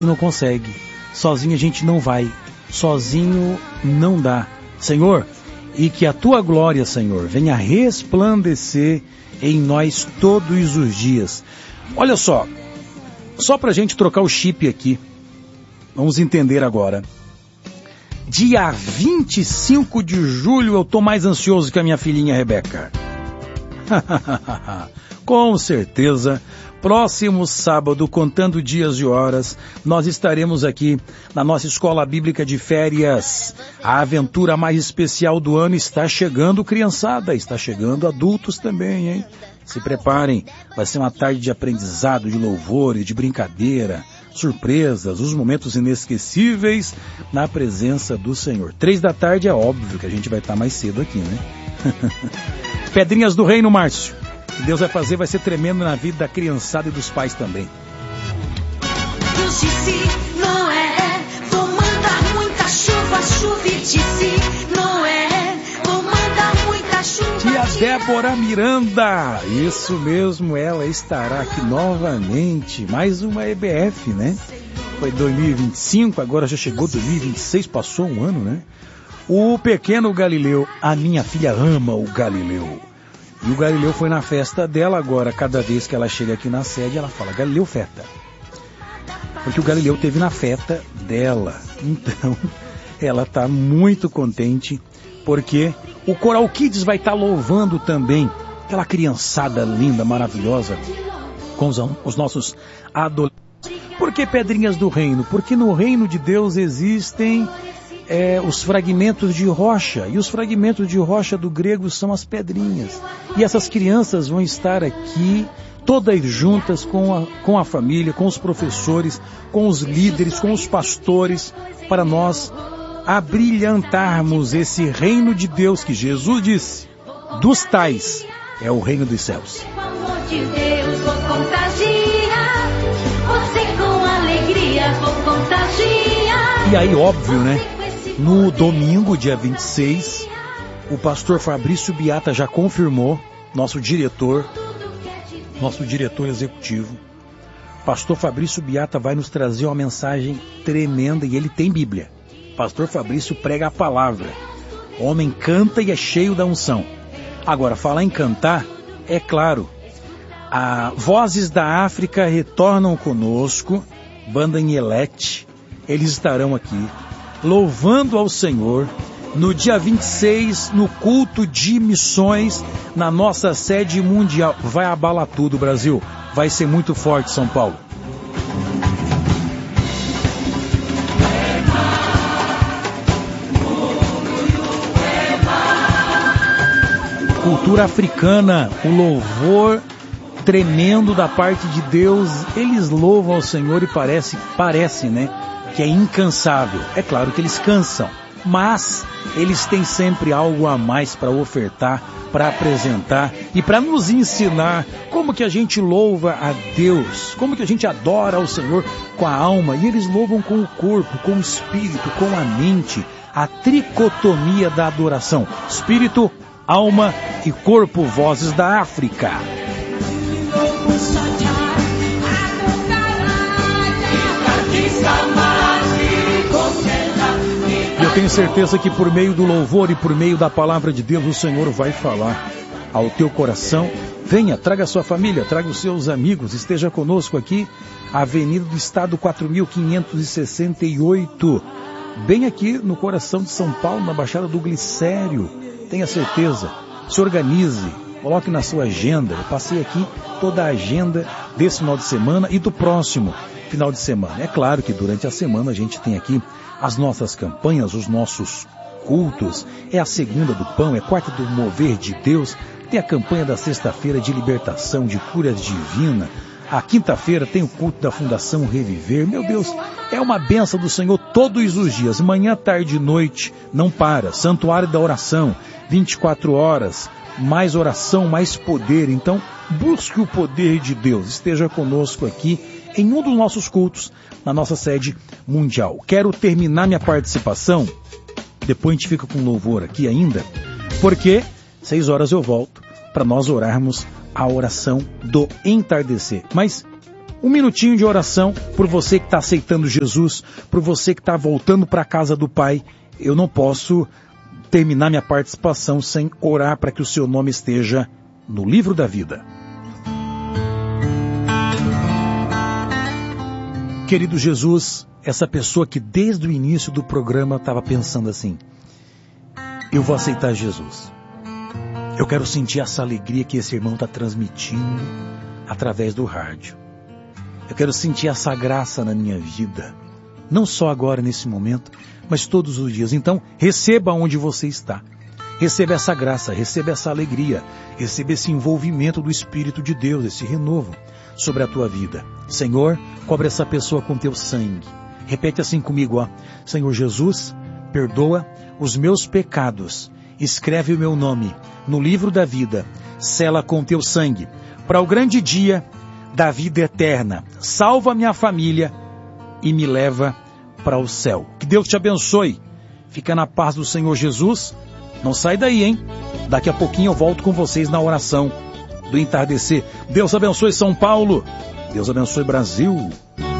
não consegue, sozinho a gente não vai, sozinho não dá. Senhor, e que a tua glória, Senhor, venha resplandecer em nós todos os dias. Olha só pra gente trocar o chip aqui, vamos entender agora. Dia 25 de julho eu tô mais ansioso que a minha filhinha Rebeca. Com certeza, próximo sábado, contando dias e horas, nós estaremos aqui na nossa escola bíblica de férias. A aventura mais especial do ano está chegando, criançada, está chegando adultos também, hein? Se preparem, vai ser uma tarde de aprendizado, de louvor e de brincadeira, surpresas, os momentos inesquecíveis na presença do Senhor. 15h é óbvio que a gente vai estar mais cedo aqui, né? Pedrinhas do Reino, Márcio. O que Deus vai fazer vai ser tremendo na vida da criançada e dos pais também. Tia Débora Miranda, isso mesmo, ela estará aqui novamente, mais uma EBF, né? Foi 2025, agora já chegou 2026, passou um ano, né? O pequeno Galileu, a minha filha ama o Galileu. E o Galileu foi na festa dela agora, cada vez que ela chega aqui na sede, ela fala, Galileu feta. Porque o Galileu teve na festa dela. Então, ela está muito contente, porque o Coral Kids vai estar louvando também aquela criançada linda, maravilhosa, com os nossos adolescentes. Por que Pedrinhas do Reino? Porque no reino de Deus existem os fragmentos de rocha, e os fragmentos de rocha do grego são as pedrinhas. E essas crianças vão estar aqui, todas juntas com a família, com os professores, com os líderes, com os pastores, para nós abrilhantarmos esse reino de Deus que Jesus disse, dos tais é o reino dos céus. Com amor de Deus vou contagiar, você com alegria vou contagiar. E aí, óbvio, né? No domingo, dia 26, o pastor Fabrício Biata já confirmou, nosso diretor executivo. Pastor Fabrício Biata vai nos trazer uma mensagem tremenda e ele tem Bíblia. Pastor Fabrício prega a palavra. O homem canta e é cheio da unção. Agora, falar em cantar, é claro, a Vozes da África retornam conosco, banda Inhelete, eles estarão aqui, louvando ao Senhor, no dia 26, no culto de missões, na nossa sede mundial. Vai abalar tudo, Brasil. Vai ser muito forte, São Paulo. Cultura africana, o louvor tremendo da parte de Deus. Eles louvam ao Senhor e parece, né, que é incansável. É claro que eles cansam, mas eles têm sempre algo a mais para ofertar, para apresentar e para nos ensinar como que a gente louva a Deus, como que a gente adora ao Senhor com a alma. E eles louvam com o corpo, com o espírito, com a mente, a tricotomia da adoração, espírito, alma e corpo. Vozes da África. Eu tenho certeza que por meio do louvor e por meio da palavra de Deus, o Senhor vai falar ao teu coração. Venha, traga a sua família, traga os seus amigos, esteja conosco aqui, Avenida do Estado 4568, bem aqui no coração de São Paulo, na Baixada do Glicério. Tenha certeza, se organize, coloque na sua agenda. Eu passei aqui toda a agenda desse final de semana e do próximo final de semana. É claro que durante a semana a gente tem aqui as nossas campanhas, os nossos cultos. É a segunda do pão, é quarta do mover de Deus. Tem a campanha da sexta-feira de libertação, de cura divina. A quinta-feira tem o culto da Fundação Reviver. Meu Deus, é uma bênção do Senhor todos os dias, manhã, tarde e noite, não para. Santuário da oração, 24 horas, mais oração, mais poder. Então, busque o poder de Deus, esteja conosco aqui em um dos nossos cultos, na nossa sede mundial. Quero terminar minha participação, depois a gente fica com louvor aqui ainda, porque 6 horas eu volto para nós orarmos a oração do entardecer. Mas Um minutinho de oração por você que está aceitando Jesus, por você que está voltando para a casa do Pai. Eu não posso terminar minha participação sem orar para que o seu nome esteja no livro da vida. Querido Jesus, essa pessoa que desde o início do programa estava pensando assim: eu vou aceitar Jesus. Eu quero sentir essa alegria que esse irmão está transmitindo através do rádio. Eu quero sentir essa graça na minha vida. Não só agora, nesse momento, mas todos os dias. Então, receba onde você está. Receba essa graça, receba essa alegria, receba esse envolvimento do Espírito de Deus, esse renovo sobre a tua vida. Senhor, cobre essa pessoa com teu sangue. Repete assim comigo, ó. Senhor Jesus, perdoa os meus pecados. Escreve o meu nome no livro da vida. Sela com teu sangue para o grande dia da vida eterna. Salva minha família e me leva para o céu. Que Deus te abençoe. Fica na paz do Senhor Jesus. Não sai daí, hein? Daqui a pouquinho eu volto com vocês na oração do entardecer. Deus abençoe São Paulo. Deus abençoe Brasil.